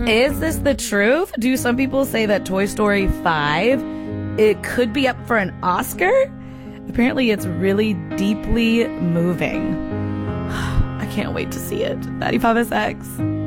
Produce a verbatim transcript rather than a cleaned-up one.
Is this the truth? Do some people say that Toy Story five, it could be up for an Oscar? Apparently it's really deeply moving. I can't wait to see it. ninety-five S X.